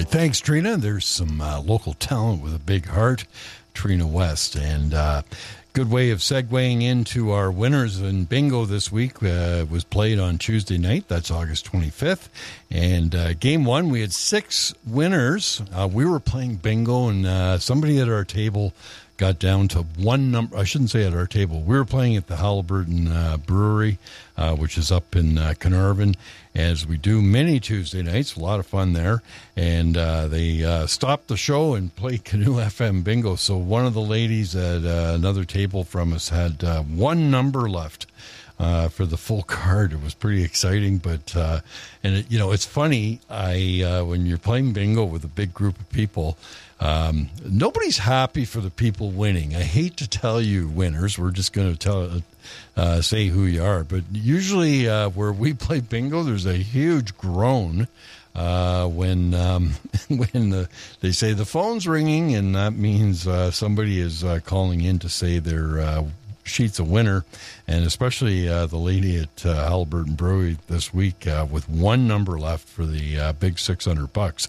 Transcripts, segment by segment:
right, thanks, Trina. There's some local talent with a big heart, Trina West. And good way of segueing into our winners in bingo this week. Was played on Tuesday night. That's August 25th. And game one, we had 6 winners. We were playing bingo, and somebody at our table got down to one number. I shouldn't say at our table. We were playing at the Halliburton Brewery, which is up in Carnarvon, as we do many Tuesday nights. A lot of fun there. And they stopped the show and played Canoe FM bingo. So one of the ladies at another table from us had one number left for the full card. It was pretty exciting, but and it, it's funny. When you're playing bingo with a big group of people, nobody's happy for the people winning. I hate to tell you winners. We're just going to say who you are, but usually where we play bingo, there's a huge groan when they say the phone's ringing, and that means somebody is calling in to say their sheet's a winner. And especially the lady at Halliburton Brewery this week with one number left for the big $600.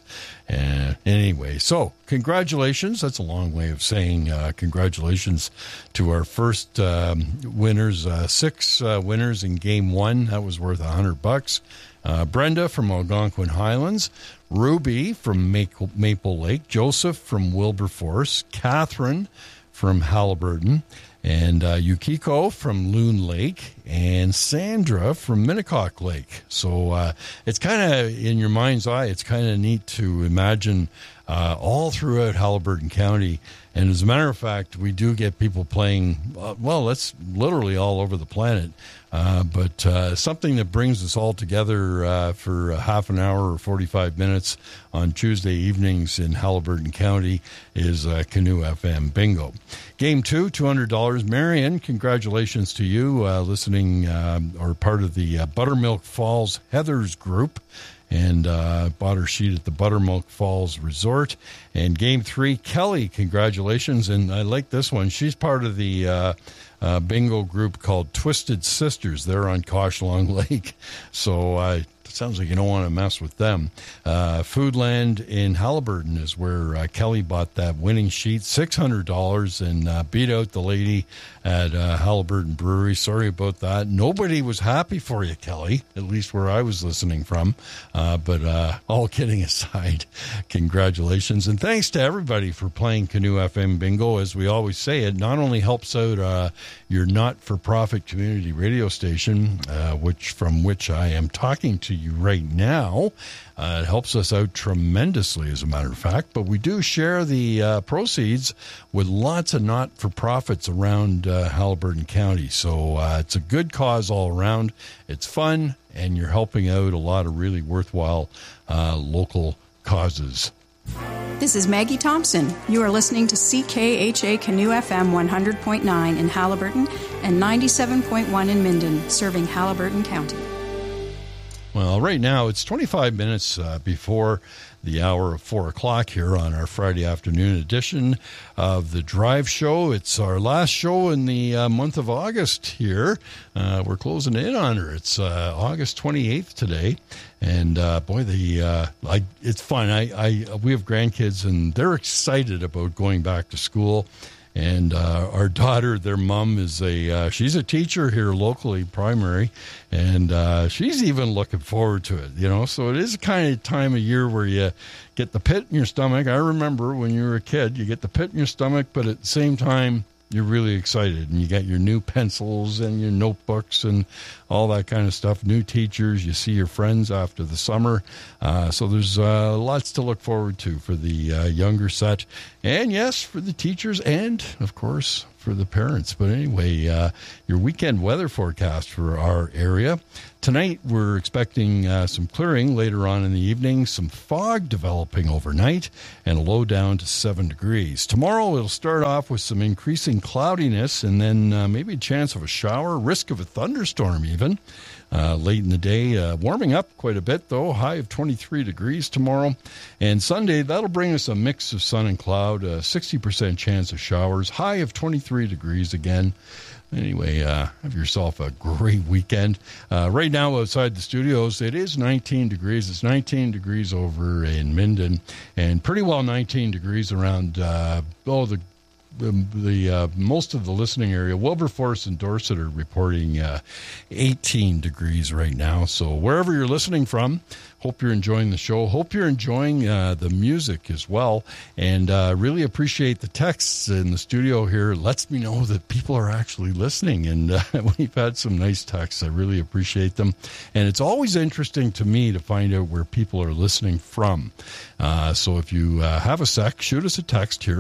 Anyway, so congratulations. That's a long way of saying congratulations to our first winners. 6 winners in game one. That was worth $100. Brenda from Algonquin Highlands, Ruby from Maple Lake, Joseph from Wilberforce, Catherine from Halliburton, and Yukiko from Loon Lake, and Sandra from Minnecock Lake. So it's kind of, in your mind's eye, it's kind of neat to imagine all throughout Halliburton County. And as a matter of fact, we do get people playing, that's literally all over the planet. But something that brings us all together for a half an hour or 45 minutes on Tuesday evenings in Halliburton County is Canoe FM Bingo. Game 2, $200. Marion, congratulations to you listening or part of the Buttermilk Falls Heathers group, and bought her sheet at the Buttermilk Falls Resort. And game 3, Kelly, congratulations. And I like this one. She's part of the bingo group called Twisted Sisters. They're on Coshlong Lake. So it sounds like you don't want to mess with them. Foodland in Halliburton is where Kelly bought that winning sheet, $600, and beat out the lady at Halliburton Brewery. Sorry about that. Nobody was happy for you, Kelly, at least where I was listening from. But all kidding aside, congratulations. And thanks to everybody for playing Canoe FM Bingo. As we always say, it not only helps out your not-for-profit community radio station, from which I am talking to you right now. It helps us out tremendously, as a matter of fact, but we do share the proceeds with lots of not-for-profits around Halliburton County. So it's a good cause all around. It's fun, and you're helping out a lot of really worthwhile local causes. This is Maggie Thompson. You are listening to CKHA Canoe FM 100.9 in Halliburton and 97.1 in Minden, serving Halliburton County. Well, right now it's 25 minutes before the hour of 4 o'clock here on our Friday afternoon edition of The Drive Show. It's our last show in the month of August here. We're closing in on her. It's August 28th today. And it's fun. We have grandkids, and they're excited about going back to school. And our daughter, their mom, is she's a teacher here locally, primary, and she's even looking forward to it, So it is a kind of time of year where you get the pit in your stomach. I remember when you were a kid, you get the pit in your stomach, but at the same time, you're really excited, and you got your new pencils and your notebooks and all that kind of stuff. New teachers, you see your friends after the summer. So there's lots to look forward to for the younger set. And yes, for the teachers and, of course, for the parents. But anyway, your weekend weather forecast for our area. Tonight, we're expecting some clearing later on in the evening, some fog developing overnight, and a low down to 7 degrees. Tomorrow, it'll start off with some increasing cloudiness, and then maybe a chance of a shower, risk of a thunderstorm even. late in the day. Warming up quite a bit, though. High of 23 degrees tomorrow. And Sunday, that'll bring us a mix of sun and cloud, 60% chance of showers. High of 23 degrees again. Anyway, have yourself a great weekend. Right now outside the studios, it is 19 degrees. It's 19 degrees over in Minden and pretty well 19 degrees around the most of the listening area. Wilberforce and Dorset are reporting 18 degrees right now. So wherever you're listening from, hope you're enjoying the show. Hope you're enjoying the music as well. And really appreciate the texts in the studio here. It lets me know that people are actually listening. And we've had some nice texts. I really appreciate them. And it's always interesting to me to find out where people are listening from. So if you have a sec, shoot us a text here,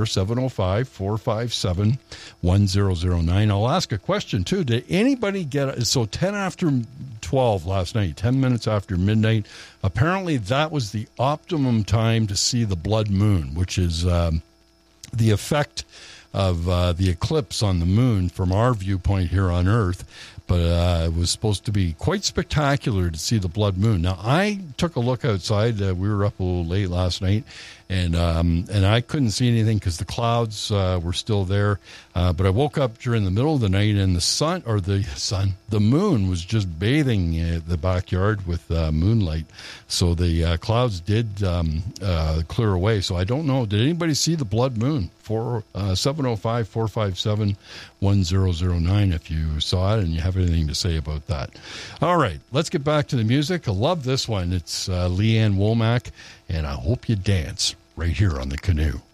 705-457-1009. I'll ask a question, too. Did anybody get... So 10 after 12 last night, 10 minutes after midnight, apparently that was the optimum time to see the blood moon, which is the effect of the eclipse on the moon from our viewpoint here on Earth. But it was supposed to be quite spectacular to see the blood moon. Now, I took a look outside. We were up a little late last night, and I couldn't see anything because the clouds were still there. But I woke up during the middle of the night, and the moon was just bathing the backyard with moonlight. So the clouds did clear away. So I don't know. Did anybody see the blood moon? 705-457-1009 if you saw it and you have anything to say about that. All right, let's get back to the music. I love this one. It's Leanne Womack, and I hope you dance right here on The Canoe.